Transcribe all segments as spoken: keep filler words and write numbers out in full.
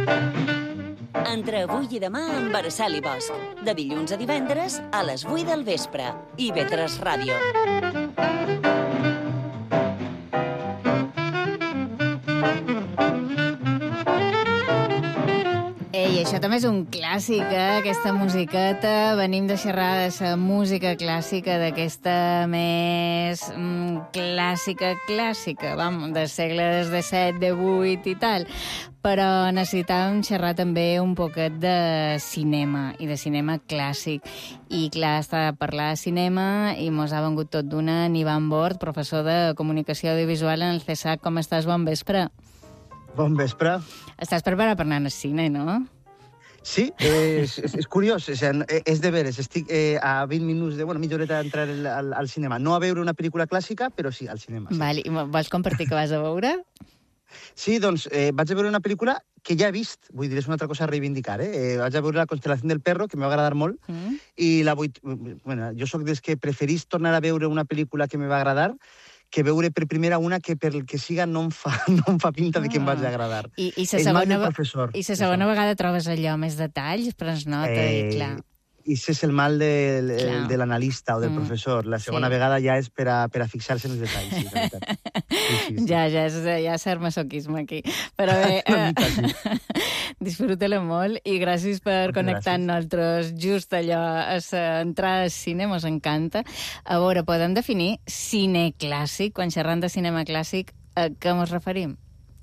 Entre avui i demà amb Araceli Bosch. De dilluns a divendres a les vuit del vespre. I ve tres Ràdio. Ei, això també és un clàssic, eh? Aquesta musiqueta. Venim de xerrar de la música clàssica, d'aquesta més mm, clàssica, clàssica, vam, del segle de set, de vuit i tal. Però necessitàvem xerrar també un poquet de cinema, i de cinema clàssic. I clar, està a parlar de cinema i mos ha vengut tot d'una en Ivan Bort, professor de Comunicació Audiovisual en el CESAC. Com estàs? Bon vespre. Bon vespre. Estàs preparat per anar al cine, no? Sí, és, és, és curiós, és, és de veres. Estic eh, a vint minuts, de, bueno, mitja horeta d'entrar al, al, al cinema. No a veure una pel·lícula clàssica, però sí, al cinema. Sí. Val, i vols compartir què vas a veure? Sí, doncs eh, vaig a veure una pel·lícula que ja he vist, vull dir, és una altra cosa a reivindicar, eh? eh vaig a veure La constelació del perro, que m'ha agradat molt, mm. i la vull... Bueno, jo sóc dels que preferís tornar a veure una pel·lícula que me va agradar que veure per primera una que per el que siga no em fa, no em fa pinta de que em vagi a agradar. I, i la segona, i la segona vegada trobes allò més detalls, però es nota, eh, i clar... I ese és el mal de, el, de l'analista o del mm, professor. La segona sí. vegada ja és per a, per a fixar-se en els detalls. Sí, la veritat. Sí, sí, sí. Ja, ja és, ja és cert masoquisme aquí. Però bé, eh, sí. disfruta-la molt i gràcies per Moltes connectar amb nosaltres just allò a l'entrada al cine, mos encanta. A veure, podem definir cine clàssic, quan xerrant de cinema clàssic, a què mos referim?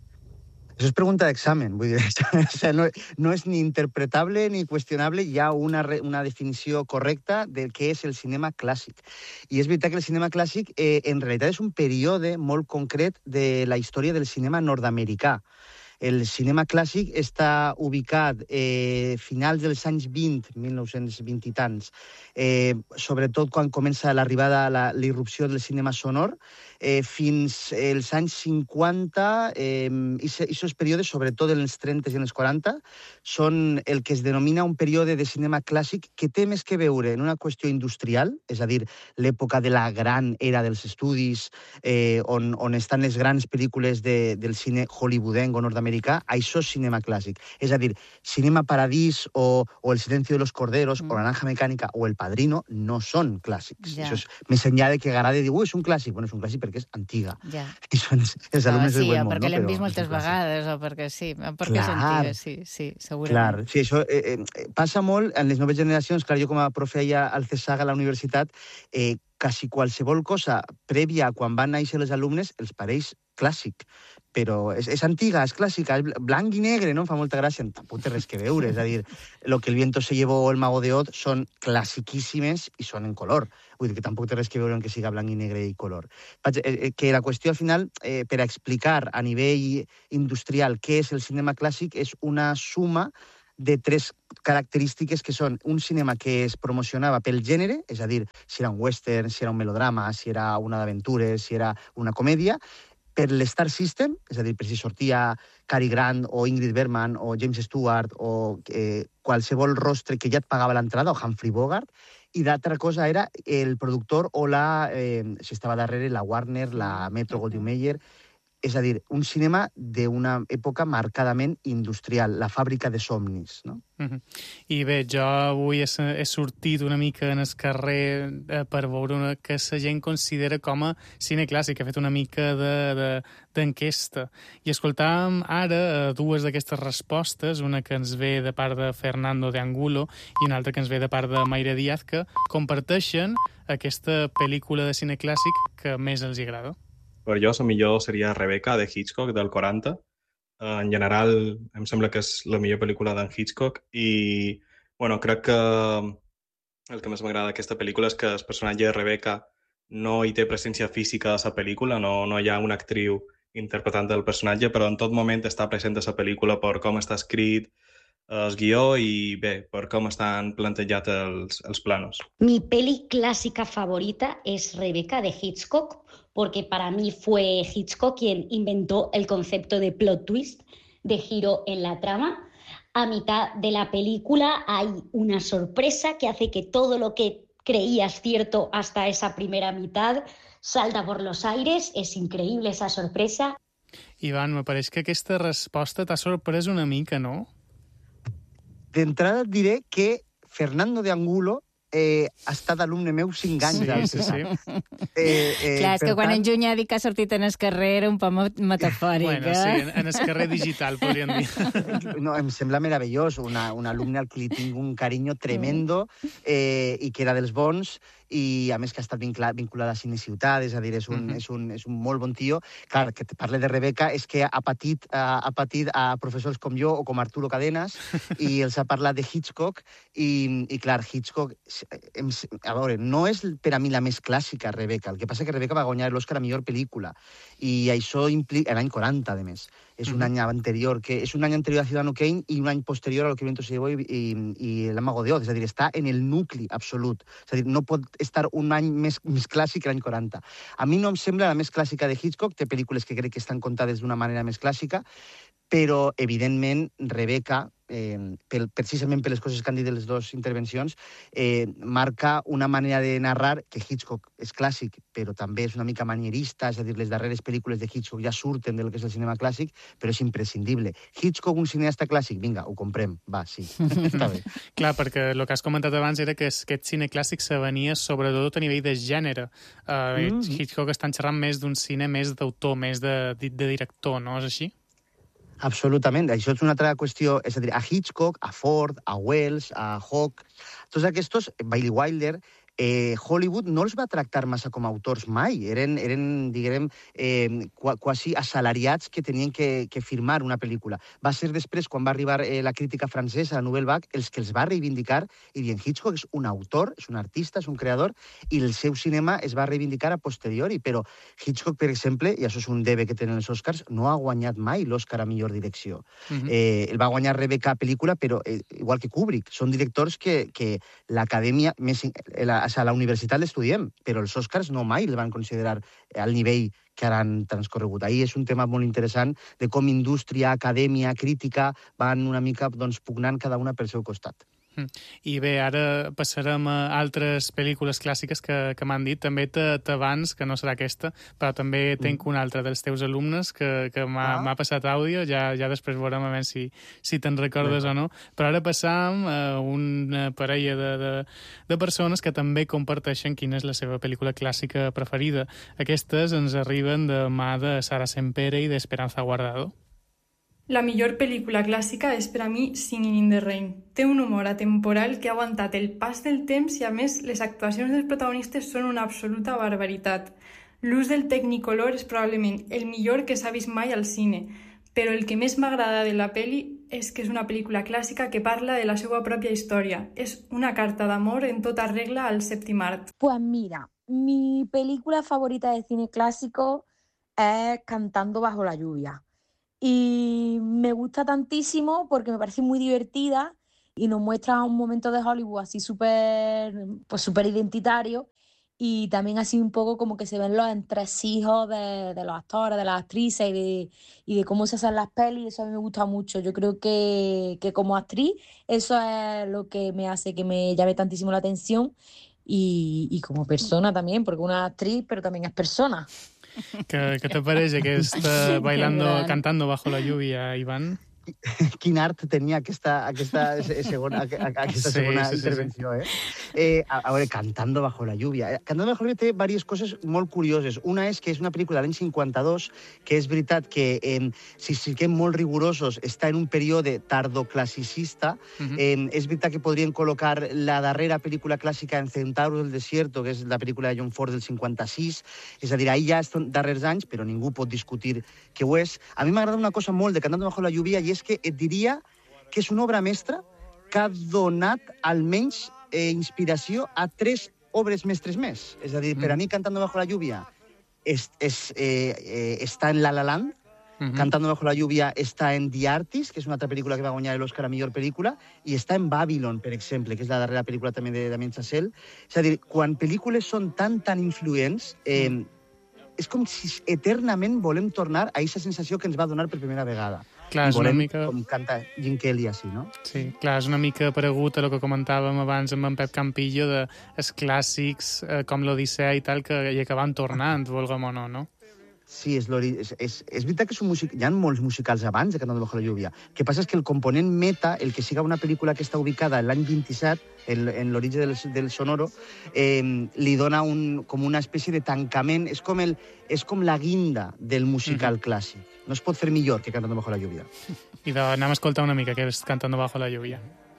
Això és pregunta d'examen, vull dir, o sea, no, no és ni interpretable ni qüestionable, hi ha una, una definició correcta del que és el cinema clàssic. I és veritat que el cinema clàssic eh, en realitat és un període molt concret de la història del cinema nord-americà. El cinema clàssic està ubicat eh, finals dels anys vint, mil nou-cents vint i tants, eh, sobretot quan comença l'arribada a la, la irrupció del cinema sonor, eh, fins als anys cinquanta, eh, i aquests períodes, sobretot en els trenta i en els quaranta, són el que es denomina un període de cinema clàssic que té més que veure en una qüestió industrial, és a dir, l'època de la gran era dels estudis, eh, on, on estan les grans pel·lícules de, del cine hollywoodenc o nord-americà, això és cinema clàssic. És a dir, Cinema Paradís o, o El silencio de los corderos mm. o La naranja mecànica o El Padrino no són clàssics. Ja. Això és més enllà de que agrada dir, ui, és un clàssic. Bueno, és un clàssic perquè és antiga. Ja. I són els alumnes uh, sí, del buen món, món. Sí, perquè no? l'hem vist moltes vegades, o perquè sí, perquè clar, és antiga, sí, sí, segurament. Clar, sí, això eh, eh, passa molt en les noves generacions. Clar, jo com a profe allà al CESAC, a la universitat, eh, quasi qualsevol cosa prèvia a quan van néixer els alumnes els pareix clàssic. Però és, és antiga, és clàssica, és blanc i negre, no? Em fa molta gràcia, tampoc té res que veure. És a dir, Lo que el viento se llevó o El mago de Oz són classiquíssimes i són en color. Vull dir que tampoc té res que veure en que siga blanc i negre i color. Que la qüestió, al final, eh, per a explicar a nivell industrial què és el cinema clàssic, és una suma de tres característiques que són un cinema que es promocionava pel gènere, és a dir, si era un western, si era un melodrama, si era una d'aventures, si era una comèdia, per l'Star System, és a dir, per si sortia Cary Grant o Ingrid Bergman o James Stewart o eh, qualsevol rostre que ja et pagava l'entrada, o Humphrey Bogart, i d'altra cosa era el productor o la, eh, si estava darrere, la Warner, la Metro Goldwyn Mayer. És a dir, un cinema d'una època marcadament industrial, la fàbrica de somnis, no? Uh-huh. I bé, jo avui he, he sortit una mica en el carrer eh, per veure una, que la gent considera com a cine clàssic. He fet una mica d'enquesta. I escoltàvem ara eh, dues d'aquestes respostes, una que ens ve de part de Fernando de Angulo i una altra que ens ve de part de Mayra Díaz, que comparteixen aquesta pel·lícula de cine clàssic que més els agrada. Per jo, la millor seria Rebecca, de Hitchcock, del quaranta. En general, em sembla que és la millor pel·lícula d'en Hitchcock i, bueno, crec que el que més m'agrada d'aquesta pel·lícula és que el personatge de Rebecca no hi té presència física a la pel·lícula, no, no hi ha una actriu interpretant el personatge, però en tot moment està present a la pel·lícula per com està escrit el guió i, bé, per com estan plantejats els, els planos. Mi peli clásica favorita es Rebecca, de Hitchcock, porque para mí fue Hitchcock quien inventó el concepto de plot twist, de giro en la trama. A mitad de la película hay una sorpresa que hace que todo lo que creías cierto hasta esa primera mitad salta por los aires. Es increíble esa sorpresa. Ivan, me pareix que aquesta resposta t'ha sorprès una mica, no? D'entrada et diré que Fernando de Angulo eh, ha estat alumne meu cinc anys. Sí, sí, sí. Eh, eh, Clar, és que quan tant... en Junyà dic que ha sortit en el carrer era un poc metafòric, bueno, eh? sí, en el carrer digital, podríem dir. No, em sembla meravellós, una, un alumne al que li tinc un carinyo tremendo eh, i que era dels bons, i a més que ha estat vinculat, vinculat a Cine Ciutat, és a dir, és un, uh -huh. és, un, és un molt bon tio. Clar, que te parle de Rebeca és que ha patit, ha, ha patit a professors com jo o com Arturo Cadenas i els ha parlat de Hitchcock i, i clar, Hitchcock, em, a veure, no és per a mi la més clàssica, Rebeca. El que passa que Rebeca va guanyar l'Oscar a millor pel·lícula i això implica... l'any quaranta, a més. És un uh -huh. any anterior, que és un any anterior a Ciudadano Kane i un any posterior a Lo que viento se llevó i, i, i El Mago de Oz. És a dir, està en el nucli absolut. És a dir, no pot estar un any més, més clàssic que l'any quaranta. A mi no em sembla la més clàssica de Hitchcock, té pel·lícules que crec que estan contades d'una manera més clàssica, però, evidentment, Rebeca, eh, pel, precisament per les coses que han dit de les dues intervencions, eh, marca una manera de narrar que Hitchcock és clàssic, però també és una mica manierista, és a dir, les darreres pel·lícules de Hitchcock ja surten del que és el cinema clàssic, però és imprescindible. Hitchcock, un cineasta clàssic? Vinga, ho comprem, va, sí, està bé. Clar, perquè el que has comentat abans era que aquest cine clàssic se venia sobretot a nivell de gènere. Uh, mm. Hitchcock estan xerrant més d'un cine més d'autor, més de, de, de director, no és així? Absolutament. Això és una altra qüestió. És a dir, a Hitchcock, a Ford, a Wells, a Hawke, tots aquests, Billy Wilder, eh, Hollywood no els va tractar massa com a autors mai. Eren, eren diguem, eh, quasi assalariats que tenien que, que firmar una pel·lícula. Va ser després, quan va arribar eh, la crítica francesa, la Nouvelle Vague, els que els va reivindicar i dient Hitchcock és un autor, és un artista, és un creador, i el seu cinema es va reivindicar a posteriori. Però Hitchcock, per exemple, i això és un debe que tenen els Oscars, no ha guanyat mai l'Oscar a millor direcció. Uh-huh. eh, el va guanyar Rebeca a pel·lícula, però eh, igual que Kubrick. Són directors que, que l'acadèmia, més, la, a la universitat l'estudiem, però els Oscars no mai el van considerar al nivell que ara han transcorregut. Ahir és un tema molt interessant de com indústria, acadèmia, crítica van una mica doncs, pugnant cada una pel seu costat. I bé, ara passarem a altres pel·lícules clàssiques que, que m'han dit. També t'abans, que no serà aquesta, però també tenc un altre dels teus alumnes que, que m'ha ah. passat àudio, ja, ja després veurem a veure si, si te'n recordes o no. Però ara passam a una parella de, de, de persones que també comparteixen quina és la seva pel·lícula clàssica preferida. Aquestes ens arriben de mà de Sara Sempere i d'Esperanza Guardado. La millor pel·lícula clàssica és per a mi Singing in the Rain. Té un humor atemporal que ha aguantat el pas del temps i, a més, les actuacions dels protagonistes són una absoluta barbaritat. L'ús del Technicolor és probablement el millor que s'ha vist mai al cine, però el que més m'agrada de la pel·li és que és una pel·lícula clàssica que parla de la seva pròpia història. És una carta d'amor en tota regla al sèptim art. Pues mira, mi película favorita de cine clásico es Cantando bajo la lluvia. Y me gusta tantísimo porque me parece muy divertida y nos muestra un momento de Hollywood así súper pues súper identitario y también así un poco como que se ven los entresijos de, de los actores, de las actrices y de, y de cómo se hacen las pelis. Eso a mí me gusta mucho. Yo creo que, que como actriz eso es lo que me hace que me llame tantísimo la atención y, y como persona también, porque una es actriz pero también es persona. ¿Qué, qué te parece que está bailando, cantando bajo la lluvia, Iván? Quin art tenia aquesta, aquesta segona, aquesta sí, segona sí, intervenció, sí, sí. eh? eh a, a veure, Cantando bajo la lluvia. Cantando bajo la lluvia té diverses coses molt curioses. Una és que és una pel·lícula de l'any cinquanta-dos, que és veritat que, eh, si siguem molt rigorosos, està en un període tardoclassicista. Uh-huh. eh, és veritat que podrien col·locar la darrera pel·lícula clàssica en Centauros del Desierto, que és la pel·lícula de John Ford del cinquanta-sis. És a dir, ahir ja són darrers anys, però ningú pot discutir que ho és. A mi m'agrada una cosa molt de Cantando bajo la lluvia i és que et diria que és una obra mestra que ha donat almenys eh, inspiració a tres obres mestres més. És a dir, per a mi Cantando bajo la lluvia és, és, eh, eh, està en La La Land, uh-huh. Cantando bajo la lluvia està en The Artist, que és una altra pel·lícula que va guanyar l'Oscar a millor pel·lícula, i està en Babylon, per exemple, que és la darrera pel·lícula també de Damien Chazelle. És a dir, quan pel·lícules són tan, tan influents, eh, és com si eternament volem tornar a aquesta sensació que ens va donar per primera vegada. Clar, I volem, mica... com canta Jim Kelly, així, no? Sí, clar, és una mica paregut a el que comentàvem abans amb en Pep Campillo de els clàssics eh, com l'Odissea i tal, que, i que van tornant, vulguem o no, no? Sí, és, és, és, és veritat que és un music... hi ha molts musicals abans de Cantando bajo la lluvia. El que passa és que el component meta, el que siga una pel·lícula que està ubicada l'any vint-i-set, en, en l'origen del, del sonoro, eh, li dona un, com una espècie de tancament. És com, el, és com la guinda del musical mm-hmm. clàssic. No es pot fer millor que Cantando bajo la lluvia. I de, anem a escoltar una mica, que és Cantando bajo la lluvia.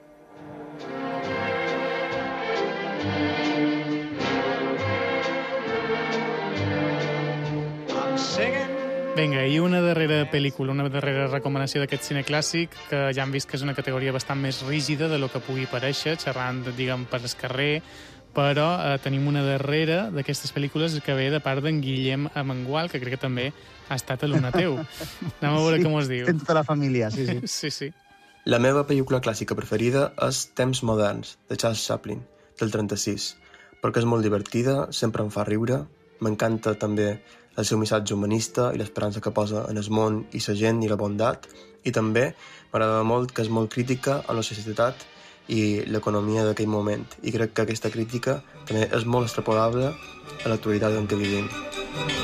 Vinga, i una darrera pel·lícula, una darrera recomanació d'aquest cine clàssic, que ja hem vist que és una categoria bastant més rígida de lo que pugui parèixer, xerrant, diguem, per el carrer, però eh, tenim una darrera d'aquestes pel·lícules que ve de part d'en Guillem Amengual, que crec que també ha estat alumne teu. Anem a veure sí, com us diu. Té tota la família, sí, sí. sí, sí. La meva pel·lícula clàssica preferida és Temps moderns, de Charles Chaplin, del trenta-sis, perquè és molt divertida, sempre em fa riure, m'encanta també el seu missatge humanista i l'esperança que posa en el món i la gent i la bondat, i també m'agrada molt que és molt crítica a la societat i l'economia d'aquell moment, i crec que aquesta crítica també és molt extrapolable a l'actualitat en què vivim.